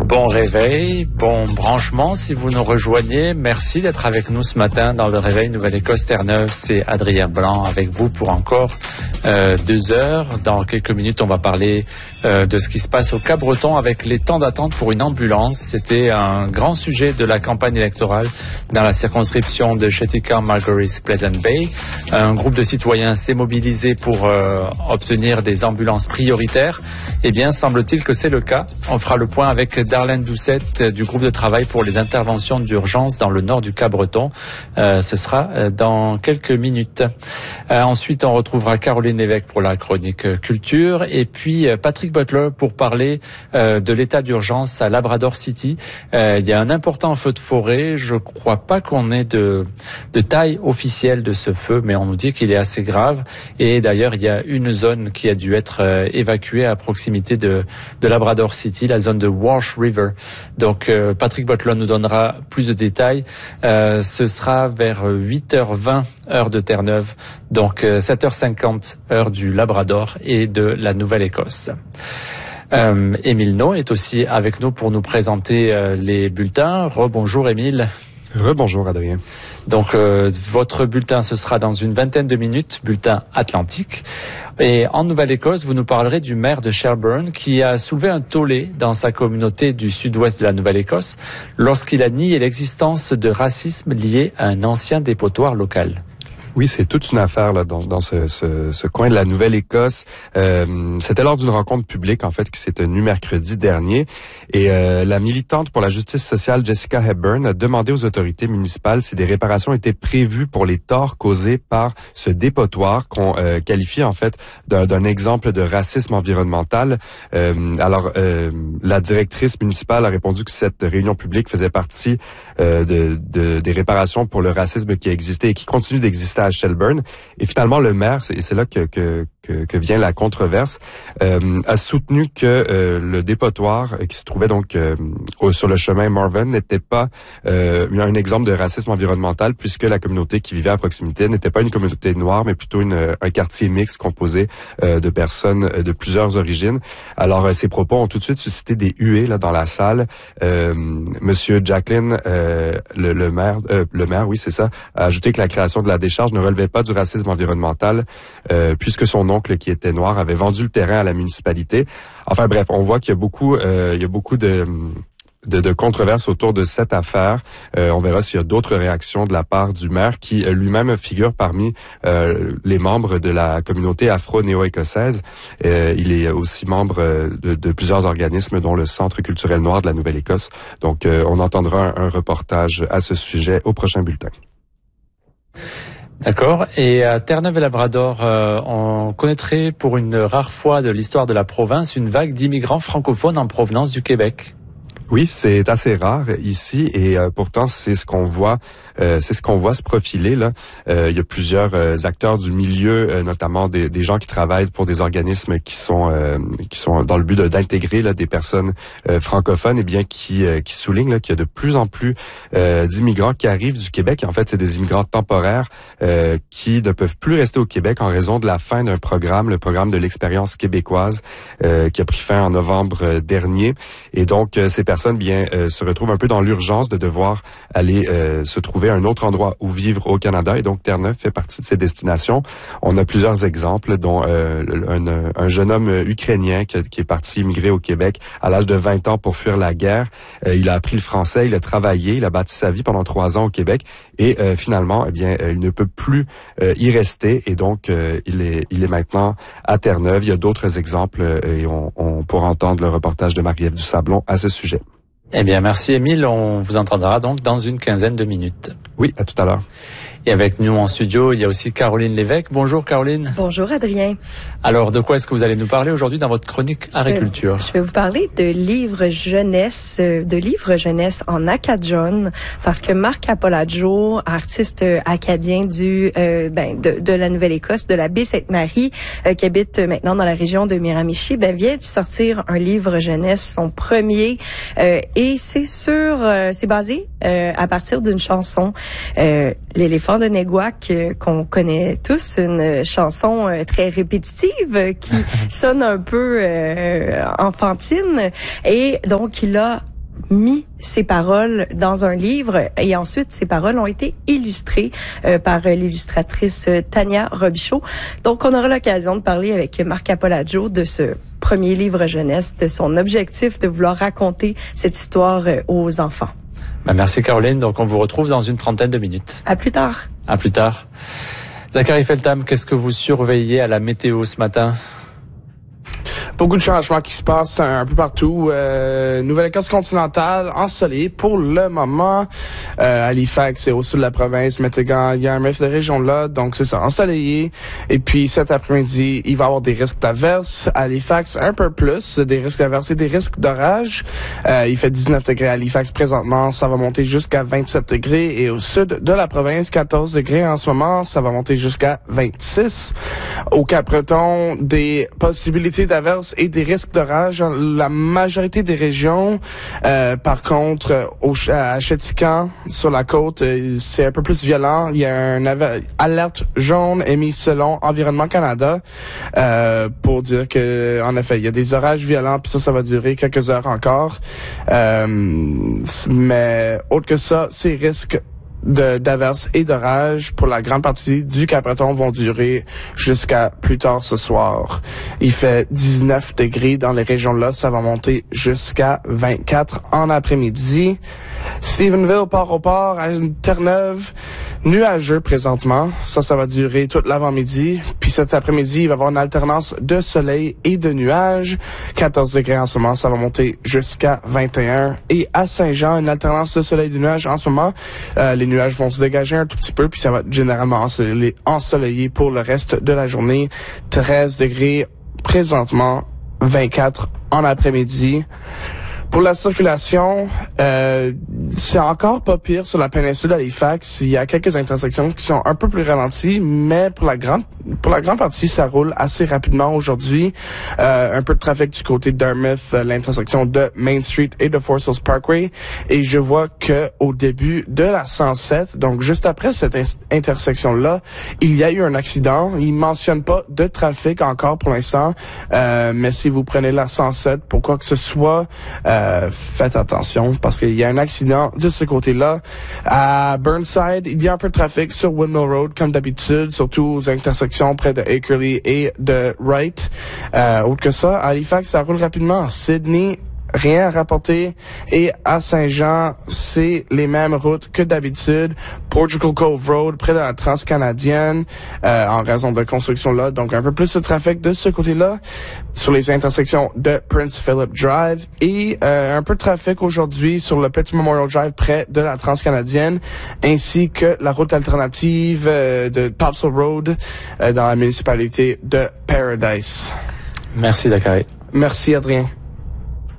Bon réveil, bon branchement si vous nous rejoignez. Merci d'être avec nous ce matin dans le Réveil Nouvelle-Écosse Terre-Neuve. C'est Adrien Blanc avec vous pour encore 2 heures. Dans quelques minutes, on va parler de ce qui se passe au Cap-Breton avec les temps d'attente pour une ambulance. C'était un grand sujet de la campagne électorale dans la circonscription de Chetika-Margaris-Pleasant Bay. Un groupe de citoyens s'est mobilisé pour obtenir des ambulances prioritaires. Eh bien, semble-t-il que c'est le cas. On fera le point avec Darlene Doucette du groupe de travail pour les interventions d'urgence dans le nord du Cap-Breton. Ce sera dans quelques minutes. Ensuite, on retrouvera Caroline Lévesque pour la chronique culture et puis Patrick Butler pour parler de l'état d'urgence à Labrador City. Il y a un important feu de forêt. Je crois pas qu'on ait de taille officielle de ce feu, mais on nous dit qu'il est assez grave. Et d'ailleurs, il y a une zone qui a dû être évacuée à proximité de Labrador City, la zone de Walsh River. Donc Patrick Butler nous donnera plus de détails. Ce sera vers 8h20 heure de Terre-Neuve, donc 7h50 heure du Labrador et de la Nouvelle-Écosse. Émile No est aussi avec nous pour nous présenter les bulletins. Rebonjour Émile. Rebonjour Adrien. Donc votre bulletin, ce sera dans une vingtaine de minutes, bulletin Atlantique. Et en Nouvelle-Écosse, vous nous parlerez du maire de Shelburne qui a soulevé un tollé dans sa communauté du sud-ouest de la Nouvelle-Écosse lorsqu'il a nié l'existence de racisme lié à un ancien dépotoir local. Oui, c'est toute une affaire là dans ce coin de la Nouvelle-Écosse. C'était lors d'une rencontre publique en fait qui s'est tenue mercredi dernier et la militante pour la justice sociale Jessica Hepburn a demandé aux autorités municipales si des réparations étaient prévues pour les torts causés par ce dépotoir qu'on qualifie en fait d'un exemple de racisme environnemental. La directrice municipale a répondu que cette réunion publique faisait partie des réparations pour le racisme qui existait et qui continue d'exister à Shelburne. Et finalement, le maire, et c'est là que vient la controverse, a soutenu que le dépotoir qui se trouvait donc sur le chemin Marvin n'était pas un exemple de racisme environnemental puisque la communauté qui vivait à proximité n'était pas une communauté noire, mais plutôt un quartier mixte composé de personnes de plusieurs origines. Alors, ces propos ont tout de suite suscité des huées là dans la salle. Monsieur Jacqueline, le maire, oui, c'est ça, a ajouté que la création de la décharge ne relevait pas du racisme environnemental puisque son oncle qui était noir avait vendu le terrain à la municipalité. Enfin bref, on voit qu'il y a beaucoup de controverses autour de cette affaire. On verra s'il y a d'autres réactions de la part du maire qui lui-même figure parmi les membres de la communauté afro-néo-écossaise. Il est aussi membre de plusieurs organismes dont le Centre culturel noir de la Nouvelle-Écosse. Donc on entendra un reportage à ce sujet au prochain bulletin. D'accord. Et à Terre-Neuve et Labrador, on connaîtrait pour une rare fois de l'histoire de la province une vague d'immigrants francophones en provenance du Québec. Oui, c'est assez rare ici et pourtant c'est ce qu'on voit se profiler là. Il y a plusieurs acteurs du milieu, notamment des gens qui travaillent pour des organismes qui sont dans le but d'intégrer là des personnes francophones et bien qui soulignent là qu'il y a de plus en plus d'immigrants qui arrivent du Québec. En fait, c'est des immigrants temporaires qui ne peuvent plus rester au Québec en raison de la fin d'un programme, le programme de l'expérience québécoise qui a pris fin en novembre dernier. Et donc ces personnes se retrouvent un peu dans l'urgence de devoir aller se trouver un autre endroit où vivre au Canada. Et donc Terre-Neuve fait partie de ces destinations. On a plusieurs exemples, dont un jeune homme ukrainien qui est parti immigrer au Québec à l'âge de 20 ans pour fuir la guerre. Il a appris le français, il a travaillé, il a bâti sa vie pendant 3 ans au Québec et finalement, il ne peut plus y rester et donc il est maintenant à Terre-Neuve. Il y a d'autres exemples et on pourra entendre le reportage de Marie-Ève Dusablon à ce sujet. Eh bien, merci Émile. On vous entendra donc dans une quinzaine de minutes. Oui, à tout à l'heure. Et avec nous en studio, il y a aussi Caroline Lévesque. Bonjour Caroline. Bonjour Adrien. Alors, de quoi est-ce que vous allez nous parler aujourd'hui dans votre chronique agriculture? Je vais vous parler de livres jeunesse en acadion, parce que Marc Apolaggio, artiste acadien de la Nouvelle-Écosse, de la baie Sainte-Marie, qui habite maintenant dans la région de Miramichi, vient de sortir un livre jeunesse, son premier, et c'est basé à partir d'une chanson, L'éléphant de Neguac, qu'on connaît tous, une chanson très répétitive qui sonne un peu enfantine, et donc il a mis ces paroles dans un livre et ensuite ces paroles ont été illustrées par l'illustratrice Tania Robichaud. Donc on aura l'occasion de parler avec Marc Apalajo de ce premier livre jeunesse, de son objectif de vouloir raconter cette histoire aux enfants. Merci Caroline, donc on vous retrouve dans une trentaine de minutes. À plus tard. À plus tard. Zachary Feltham, qu'est-ce que vous surveillez à la météo ce matin? Beaucoup de changements qui se passent un peu partout. Nouvelle-Écosse continentale, ensoleillée pour le moment. Halifax, c'est au sud de la province. Métégan, il y a un mix de région là, donc c'est ça, ensoleillé. Et puis cet après-midi, il va y avoir des risques d'averses. Halifax, un peu plus, des risques d'averses et des risques d'orage. Il fait 19 degrés à Halifax présentement, ça va monter jusqu'à 27 degrés. Et au sud de la province, 14 degrés en ce moment, ça va monter jusqu'à 26. Au Cap-Breton, des possibilités d'averses et des risques d'orage dans la majorité des régions. Par contre, à Chéticamp, sur la côte, c'est un peu plus violent. Il y a une alerte jaune émise selon Environnement Canada pour dire que, en effet, il y a des orages violents, puis ça va durer quelques heures encore. Mais autre que ça, ces risques d'averses et d'orages pour la grande partie du Cap-Breton vont durer jusqu'à plus tard ce soir. Il fait 19 degrés dans les régions-là, ça va monter jusqu'à 24 en après-midi. Stephenville, Port-au-Port, à Terre-Neuve, nuageux présentement. Ça va durer toute l'avant-midi. Puis cet après-midi, il va y avoir une alternance de soleil et de nuages. 14 degrés en ce moment, ça va monter jusqu'à 21. Et à Saint-Jean, une alternance de soleil et de nuages en ce moment. Les nuages vont se dégager un tout petit peu, puis ça va être généralement ensoleillé pour le reste de la journée. 13 degrés présentement, 24 en après-midi. Pour la circulation, c'est encore pas pire sur la péninsule d'Halifax. Il y a quelques intersections qui sont un peu plus ralenties, mais pour la grande partie, ça roule assez rapidement aujourd'hui. Un peu de trafic du côté de Dartmouth, l'intersection de Main Street et de Forest Hills Parkway. Et je vois que au début de la 107, donc juste après cette intersection-là, il y a eu un accident. Il mentionne pas de trafic encore pour l'instant, mais si vous prenez la 107 pour quoi que ce soit, faites attention parce qu'il y a un accident de ce côté-là. À Burnside, il y a un peu de trafic sur Windmill Road comme d'habitude, surtout aux intersections près de Akerley et de Wright. Autre que ça, à Halifax, ça roule rapidement. Sydney, rien à rapporter. Et à Saint-Jean, c'est les mêmes routes que d'habitude. Portugal Cove Road, près de la Transcanadienne, en raison de construction là. Donc, un peu plus de trafic de ce côté-là, sur les intersections de Prince Philip Drive. Et un peu de trafic aujourd'hui sur le Petit Memorial Drive, près de la Transcanadienne, ainsi que la route alternative de Topsail Road, dans la municipalité de Paradise. Merci, Zachary. Merci, Adrien.